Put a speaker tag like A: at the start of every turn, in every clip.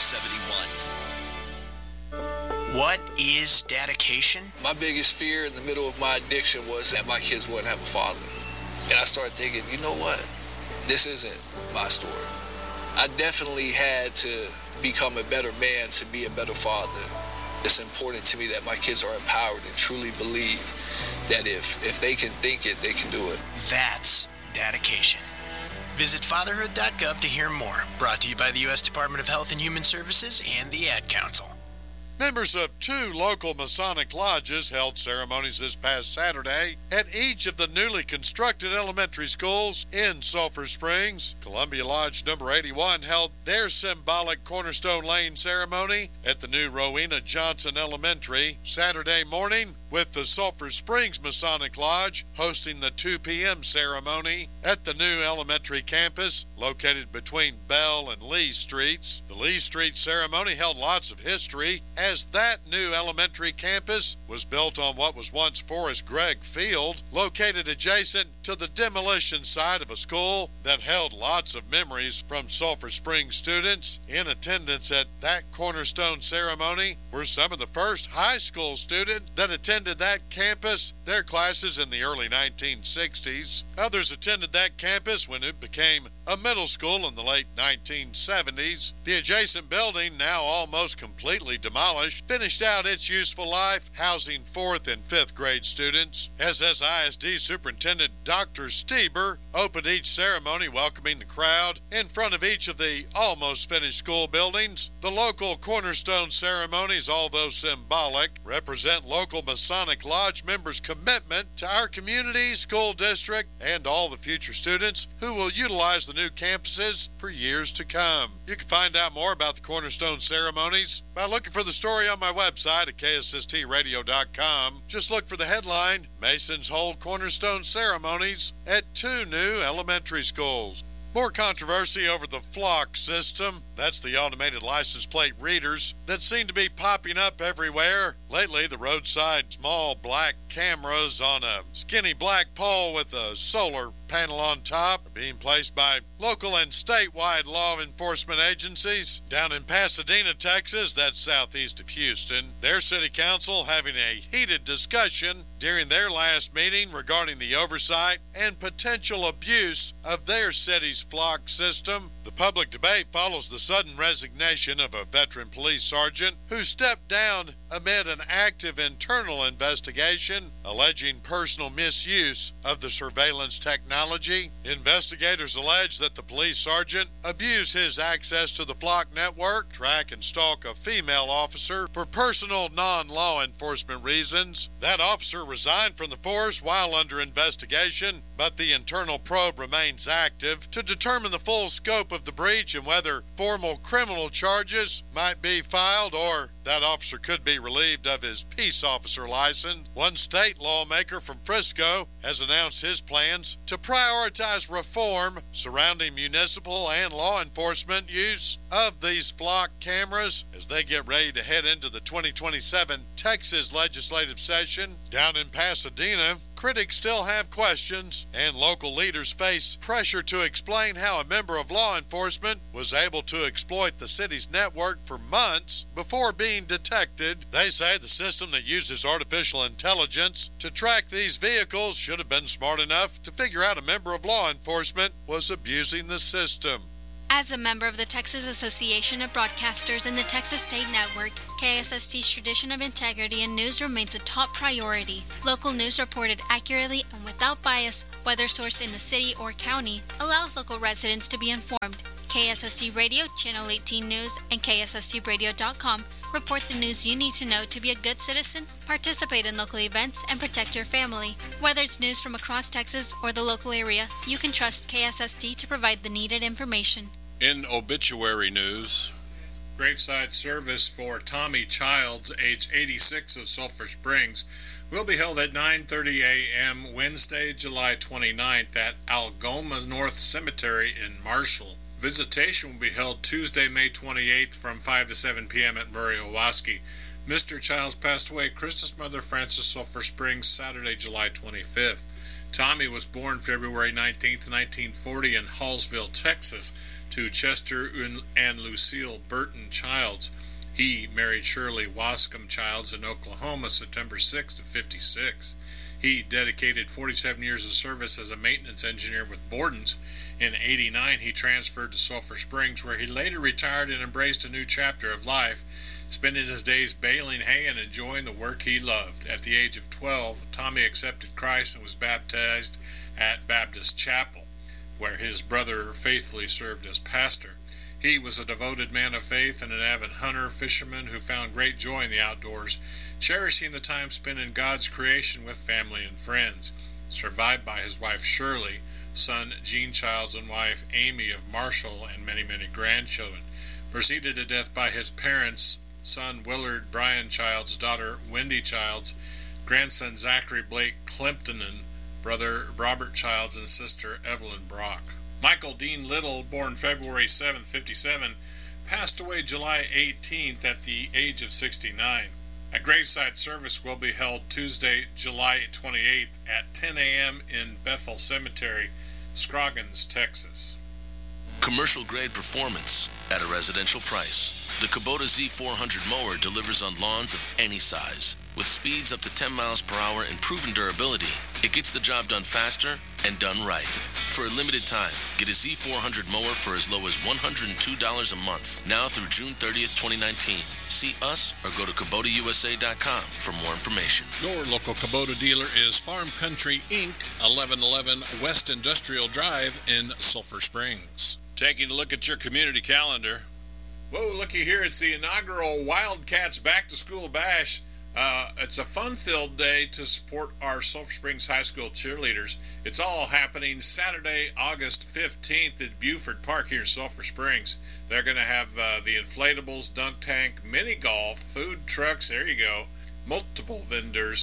A: 71. What is dedication?
B: My biggest fear in the middle of my addiction was that my kids wouldn't have a father. And I started thinking, you know what? This isn't my story. I definitely had to become a better man to be a better father. It's important to me that my kids are empowered and truly believe that if they can think it, they can do it.
A: That's dedication. Visit fatherhood.gov to hear more. Brought to you by the U.S. Department of Health and Human Services and the Ad Council.
C: Members of 2 local Masonic lodges held ceremonies this past Saturday at each of the newly constructed elementary schools in Sulphur Springs. Columbia Lodge number 81 held their symbolic Cornerstone Lane ceremony at the new Rowena Johnson Elementary Saturday morning, with the Sulphur Springs Masonic Lodge hosting the 2 p.m. ceremony at the new elementary campus located between Bell and Lee Streets. The Lee Street ceremony held lots of history, as that new elementary campus was built on what was once Forrest Gregg Field, located adjacent to the demolition site of a school that held lots of memories from Sulphur Springs students. In attendance at that cornerstone ceremony were some of the first high school students that attended that campus, their classes in the early 1960s. Others attended that campus when it became a middle school in the late 1970s. The adjacent building, now almost completely demolished, finished out its useful life, housing 4th and 5th grade students. SSISD Superintendent Dr. Stieber opened each ceremony, welcoming the crowd in front of each of the almost finished school buildings. The local cornerstone ceremonies, although symbolic, represent local Masonic Lodge members' commitment to our community, school district, and all the future students who will utilize the new campuses for years to come. You can find out more about the cornerstone ceremonies by looking for the story on my website at ksstradio.com. Just look for the headline, Masons hold cornerstone ceremonies at 2 new elementary schools. More controversy over the Flock system. That's the automated license plate readers that seem to be popping up everywhere. Lately, the roadside small black cameras on a skinny black pole with a solar panel on top are being placed by local and statewide law enforcement agencies. Down in Pasadena, Texas, that's southeast of Houston, their city council having a heated discussion during their last meeting regarding the oversight and potential abuse of their city's Flock system. The public debate follows the sudden resignation of a veteran police sergeant who stepped down amid an active internal investigation alleging personal misuse of the surveillance technology. Investigators allege that the police sergeant abused his access to the Flock network, track and stalk a female officer for personal non-law enforcement reasons. That officer resigned from the force while under investigation, but the internal probe remains active to determine the full scope of the breach and whether formal criminal charges might be filed or that officer could be relieved of his peace officer license. One state lawmaker from Frisco has announced his plans to prioritize reform surrounding municipal and law enforcement use of these Flock cameras as they get ready to head into the 2027 Texas legislative session. Down in Pasadena, critics still have questions, and local leaders face pressure to explain how a member of law enforcement was able to exploit the city's network for months before being detected. They say the system that uses artificial intelligence to track these vehicles should have been smart enough to figure out a member of law enforcement was abusing the system.
D: As a member of the Texas Association of Broadcasters and the Texas State Network, KSST's tradition of integrity and news remains a top priority. Local news reported accurately and without bias, whether sourced in the city or county, allows local residents to be informed. KSST Radio, Channel 18 News, and KSSTradio.com report the news you need to know to be a good citizen, participate in local events, and protect your family. Whether it's news from across Texas or the local area, you can trust KSST to provide the needed information.
E: In obituary news,
F: graveside service for Tommy Childs, age 86 of Sulphur Springs, will be held at 9:30 a.m. Wednesday, July 29th at Algoma North Cemetery in Marshall. Visitation will be held Tuesday, May 28th from 5 to 7 p.m. at Murray Owaski. Mr. Childs passed away Christmas Mother Francis, Sulphur Springs, Saturday, July 25th. Tommy was born February 19, 1940 in Hallsville, Texas, to Chester and Lucille Burton Childs. He married Shirley Wascom Childs in Oklahoma September 6 of 56. He dedicated 47 years of service as a maintenance engineer with Borden's. In 89, he transferred to Sulphur Springs, where he later retired and embraced a new chapter of life, spending his days baling hay and enjoying the work he loved. At the age of 12, Tommy accepted Christ and was baptized at Baptist Chapel, where his brother faithfully served as pastor. He was a devoted man of faith and an avid hunter, fisherman who found great joy in the outdoors, cherishing the time spent in God's creation with family and friends. Survived by his wife Shirley, son Gene Childs, and wife Amy of Marshall, and many, many grandchildren. Preceded to death by his parents, son Willard Brian Childs, daughter Wendy Childs, grandson Zachary Blake Clemptonen, brother Robert Childs, and sister Evelyn Brock. Michael Dean Little, born February 7, 57, passed away July 18th at the age of 69. A graveside service will be held Tuesday, July 28th at 10 a.m. in Bethel Cemetery, Scroggins, Texas.
G: Commercial grade performance at a residential price. The Kubota Z400 mower delivers on lawns of any size. With speeds up to 10 miles per hour and proven durability, it gets the job done faster and done right. For a limited time, get a Z400 mower for as low as $102 a month, now through June 30th, 2019. See us or go to KubotaUSA.com for more information.
E: Your local Kubota dealer is Farm Country Inc., 1111 West Industrial Drive in Sulphur Springs. Taking a look at your community calendar.
F: Whoa, looky here, it's the inaugural Wildcats Back to School Bash. It's a fun-filled day to support our Sulphur Springs High School cheerleaders. It's all happening Saturday, August 15th at Buford Park here in Sulphur Springs. They're going to have the inflatables, dunk tank, mini golf, food trucks, there you go, multiple vendors.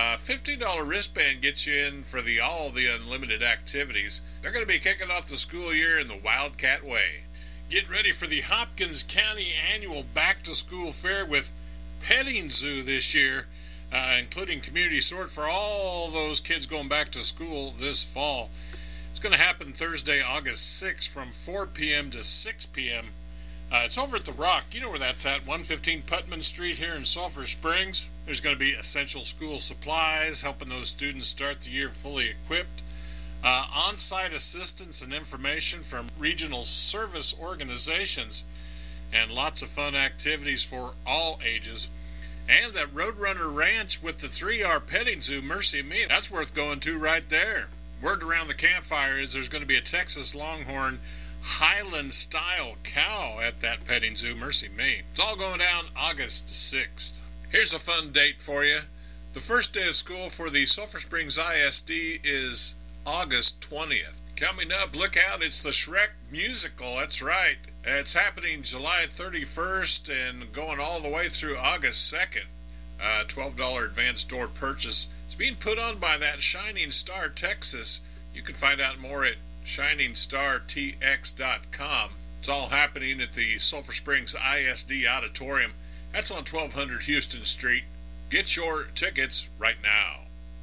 F: $50 wristband gets you in for all the unlimited activities. They're going to be kicking off the school year in the Wildcat way. Get ready for the Hopkins County Annual Back to School Fair with petting zoo this year, including community sort for all those kids going back to school this fall. It's going to happen Thursday, August 6th from 4 p.m. to 6 p.m. It's over at The Rock. You know where that's at, 115 Putman Street here in Sulphur Springs. There's going to be essential school supplies, helping those students start the year fully equipped. On-site assistance and information from regional service organizations, and lots of fun activities for all ages. And that Roadrunner Ranch with the 3R petting zoo, mercy me, that's worth going to right there. Word around the campfire is there's going to be a Texas Longhorn Highland-style cow at that petting zoo, mercy me. It's all going down August 6th. Here's a fun date for you. The first day of school for the Sulphur Springs ISD is August 20th. Coming up, look out, it's the Shrek musical, that's right. It's happening July 31st and going all the way through August 2nd. $12 advanced door purchase. It's being put on by that Shining Star Texas. You can find out more at ShiningstarTX.com. It's all happening at the Sulphur Springs ISD Auditorium. That's on 1200 Houston Street. Get your tickets right now.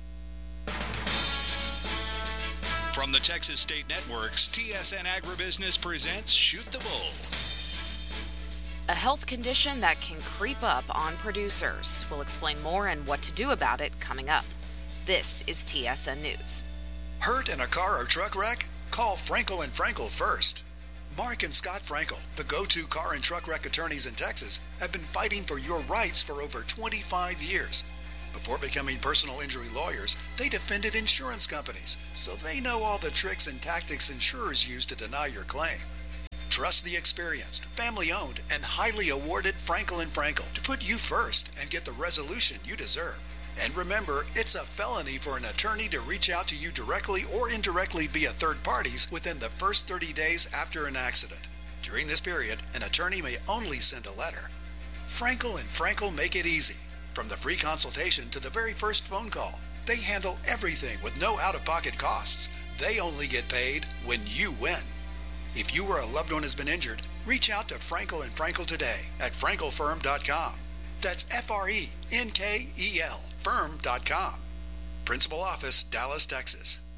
H: From the Texas State Networks, TSN Agribusiness presents Shoot the Bull.
I: A health condition that can creep up on producers. We'll explain more and what to do about it coming up. This is TSN News.
J: Hurt in a car or truck wreck? Call Frankel & Frankel first. Mark and Scott Frankel, the go-to car and truck wreck attorneys in Texas, have been fighting for your rights for over 25 years. Before becoming personal injury lawyers, they defended insurance companies, so they know all the tricks and tactics insurers use to deny your claim. Trust the experienced, family-owned, and highly awarded Frankel & Frankel to put you first and get the resolution you deserve. And remember, it's a felony for an attorney to reach out to you directly or indirectly via third parties within the first 30 days after an accident. During this period, an attorney may only send a letter. Frankel & Frankel make it easy. From the free consultation to the very first phone call, they handle everything with no out-of-pocket costs. They only get paid when you win. If you or a loved one has been injured, reach out to Frankel & Frankel today at frankelfirm.com. That's F-R-E-N-K-E-L firm.com. Principal office, Dallas, Texas.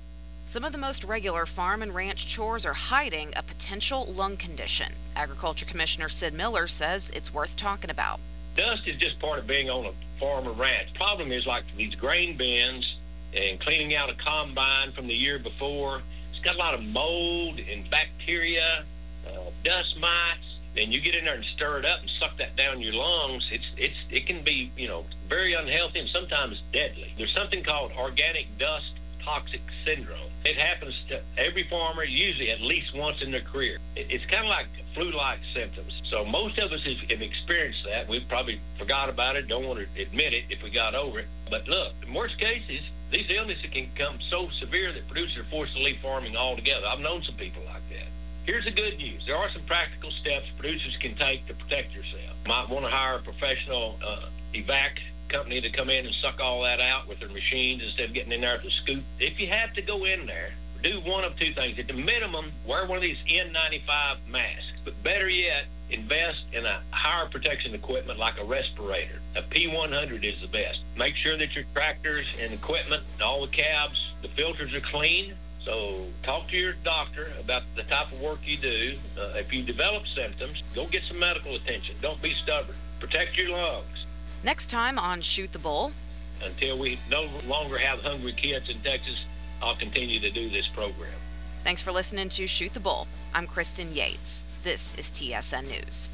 I: Some of the most regular farm and ranch chores are hiding a potential lung condition. Agriculture Commissioner Sid Miller says it's worth talking about.
K: Dust is just part of being on a farm or ranch. Problem is like these grain bins and cleaning out a combine from the year before. It's got a lot of mold and bacteria, dust mites. Then you get in there and stir it up and suck that down your lungs. It can be, very unhealthy and sometimes deadly. There's something called organic dust toxic syndrome. It happens to every farmer, usually at least once in their career. It's kind of like flu-like symptoms. So most of us have experienced that. We've probably forgot about it, don't want to admit it if we got over it. But look, in worst cases, these illnesses can become so severe that producers are forced to leave farming altogether. I've known some people like that. Here's the good news. There are some practical steps producers can take to protect yourself. Might want to hire a professional evac company to come in and suck all that out with their machines instead of getting in there with a scoop. If you have to go in there, do one of two things. At the minimum, wear one of these N95 masks. But better yet, invest in a higher protection equipment like a respirator. A P100 is the best. Make sure that your tractors and equipment, all the cabs, the filters are clean. So talk to your doctor about the type of work you do. If you develop symptoms, go get some medical attention. Don't be stubborn. Protect your lungs.
I: Next time on Shoot the Bull.
K: Until we no longer have hungry kids in Texas, I'll continue to do this program.
I: Thanks for listening to Shoot the Bull. I'm Kristen Yates. This is TSN News.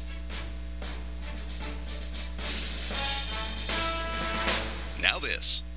H: Now this.